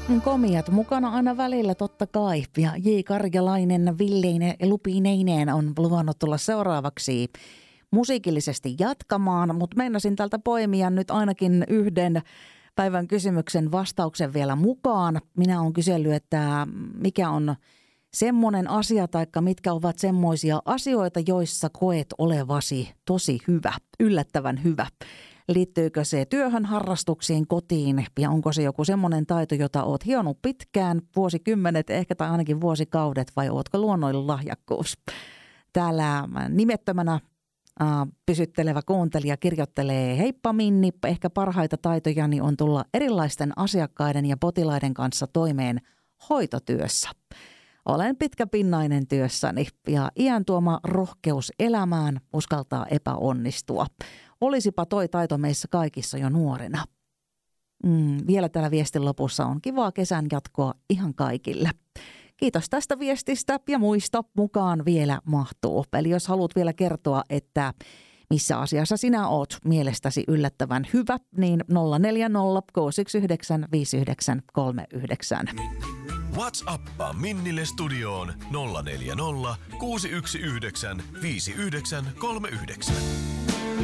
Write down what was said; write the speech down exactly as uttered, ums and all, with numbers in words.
Komiat mukana aina välillä totta kai. Ja J. Karjalainen villeineen ja lupineineen on luvannut tulla seuraavaksi musiikillisesti jatkamaan, mutta meinasin tältä poimia nyt ainakin yhden päivän kysymyksen vastauksen vielä mukaan. Minä olen kysellyt, että mikä on semmoinen asia taikka mitkä ovat semmoisia asioita, joissa koet olevasi tosi hyvä, yllättävän hyvä. Liittyykö se työhön, harrastuksiin, kotiin ja onko se joku semmoinen taito, jota oot hionut pitkään, vuosikymmenet ehkä tai ainakin vuosikaudet vai ootko luonnollinen lahjakkuus? Täällä nimettömänä äh, pysyttelevä kuuntelija kirjoittelee: heippa Minni, ehkä parhaita taitojani on tulla erilaisten asiakkaiden ja potilaiden kanssa toimeen hoitotyössä. Olen pitkäpinnainen työssäni ja iän tuoma rohkeus elämään uskaltaa epäonnistua. Olisipa toi taito meissä kaikissa jo nuorena. Mm, vielä täällä viestin lopussa on kivaa kesän jatkoa ihan kaikille. Kiitos tästä viestistä ja muista mukaan vielä mahtuu. Eli jos haluat vielä kertoa, että missä asiassa sinä oot mielestäsi yllättävän hyvä, niin nolla neljä nolla kuusi yksi yhdeksän viisi yhdeksän kolme yhdeksän. WhatsAppaa Minnille studioon nolla neljä nolla kuusi yksi yhdeksän viisi yhdeksän kolme yhdeksän.